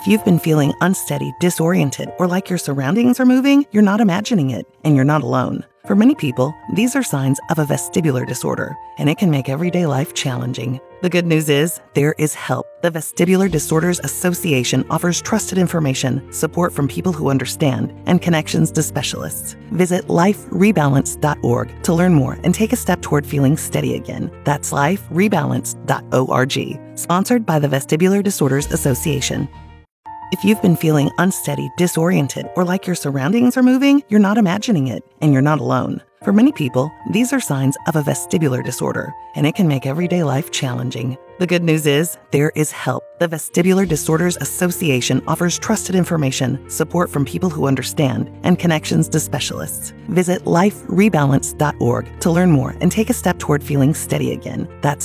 If you've been feeling unsteady, disoriented, or like your surroundings are moving, you're not imagining it, and you're not alone. For many people, these are signs of a vestibular disorder, and it can make everyday life challenging. The good news is, there is help. The Vestibular Disorders Association offers trusted information, support from people who understand, and connections to specialists. Visit liferebalance.org to learn more and take a step toward feeling steady again. That's liferebalance.org. Sponsored by the Vestibular Disorders Association. If you've been feeling unsteady, disoriented, or like your surroundings are moving, you're not imagining it, and you're not alone. For many people, these are signs of a vestibular disorder, and it can make everyday life challenging. The good news is, there is help. The Vestibular Disorders Association offers trusted information, support from people who understand, and connections to specialists. Visit liferebalance.org to learn more and take a step toward feeling steady again. That's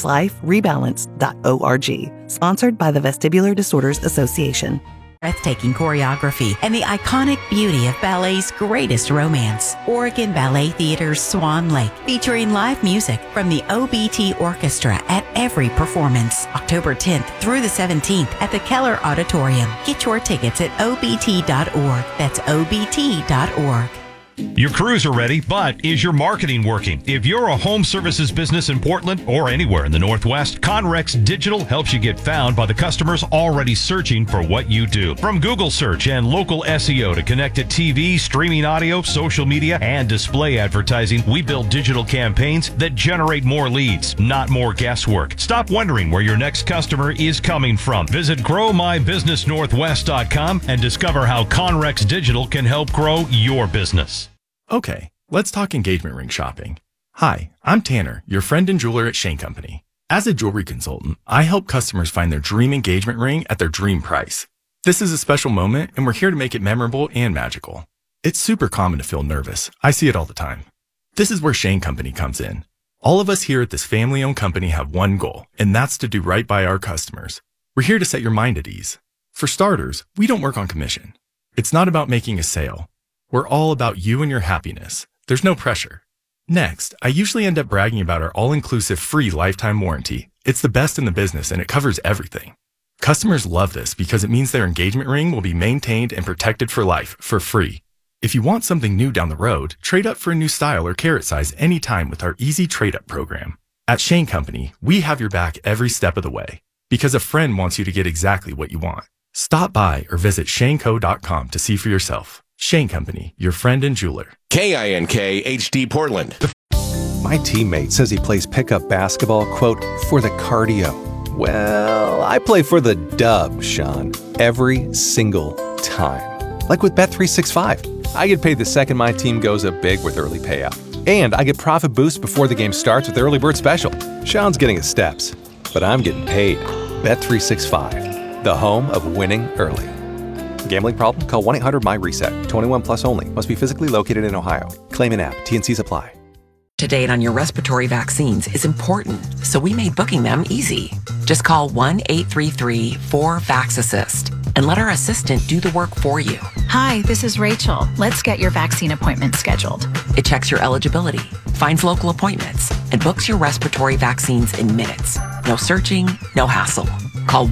liferebalance.org. Sponsored by the Vestibular Disorders Association. Breathtaking choreography and the iconic beauty of ballet's greatest romance. Oregon Ballet Theater's Swan Lake, featuring live music from the OBT Orchestra at every performance. October 10th through the 17th at the Keller Auditorium. Get your tickets at obt.org. That's obt.org. Your crews are ready, but is your marketing working? If you're a home services business in Portland or anywhere in the Northwest, Conrex Digital helps you get found by the customers already searching for what you do. From Google search and local SEO to connected TV, streaming audio, social media, and display advertising, we build digital campaigns that generate more leads, not more guesswork. Stop wondering where your next customer is coming from. Visit growmybusinessnorthwest.com and discover how Conrex Digital can help grow your business. Okay, let's talk engagement ring shopping. Hi, I'm Tanner, your friend and jeweler at Shane Company. As a jewelry consultant, I help customers find their dream engagement ring at their dream price. This is a special moment, and we're here to make it memorable and magical. It's super common to feel nervous. I see it all the time. This is where Shane Company comes in. All of us here at this family-owned company have one goal, and that's to do right by our customers. We're here to set your mind at ease. For starters, we don't work on commission. It's not about making a sale. We're all about you and your happiness. There's no pressure. Next, I usually end up bragging about our all-inclusive free lifetime warranty. It's the best in the business and it covers everything. Customers love this because it means their engagement ring will be maintained and protected for life, for free. If you want something new down the road, trade up for a new style or carat size anytime with our easy trade-up program. At Shane Company, we have your back every step of the way because a friend wants you to get exactly what you want. Stop by or visit shaneco.com to see for yourself. Shane Company, your friend and jeweler. KINK HD Portland. My teammate says he plays pickup basketball, quote, for the cardio. Well, I play for the dub, Sean, every single time. Like with Bet365. I get paid the second my team goes up big with early payout. And I get profit boost before the game starts with the early bird special. Sean's getting his steps, but I'm getting paid. Bet365, the home of winning early. Gambling problem? Call 1-800-MY-RESET. 21 plus only. Must be physically located in Ohio. Claim in app. T&Cs apply. To date on your respiratory vaccines is important, so we made booking them easy. Just call 1-833-4-VAX-ASSIST and let our assistant do the work for you. Hi, this is Rachel. Let's get your vaccine appointment scheduled. It checks your eligibility, finds local appointments, and books your respiratory vaccines in minutes. No searching, no hassle. Call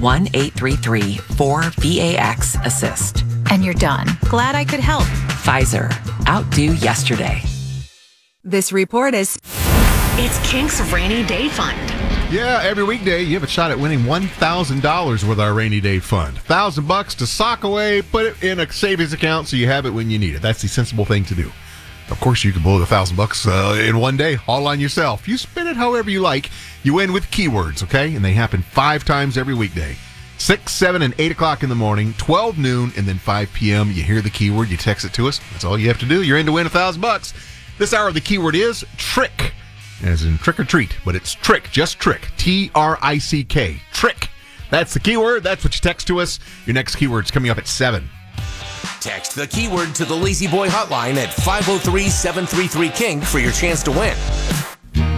1-833-4-VAX-ASSIST. And you're done. Glad I could help. Pfizer. Outdo yesterday. This report is... It's Kink's Rainy Day Fund. Yeah, every weekday you have a shot at winning $1,000 with our Rainy Day Fund. $1,000 to sock away, put it in a savings account so you have it when you need it. That's the sensible thing to do. Of course, you can blow the $1,000 in one day, all on yourself. You spend it however you like. You win with keywords, okay? And they happen 5 times every weekday. 6, 7, and 8 o'clock in the morning, 12 noon, and then 5 p.m. You hear the keyword, you text it to us. That's all you have to do. You're in to win $1,000. This hour, the keyword is trick, as in trick or treat, but it's trick, just trick. T-R-I-C-K, trick. That's the keyword. That's what you text to us. Your next keyword's coming up at 7. Text the keyword to the Lazy Boy hotline at 503-733-KING for your chance to win.